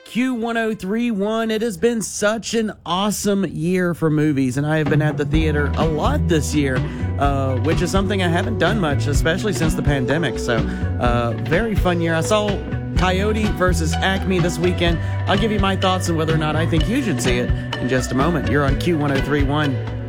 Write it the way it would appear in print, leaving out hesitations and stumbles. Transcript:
Q1031. It has been such an awesome year for movies, and I have been at the theater a lot this year, which is something I haven't done much, especially since the pandemic. So, very fun year. I saw Coyote versus Acme this weekend. I'll give you my thoughts on whether or not I think you should see it in just a moment. You're on Q1031.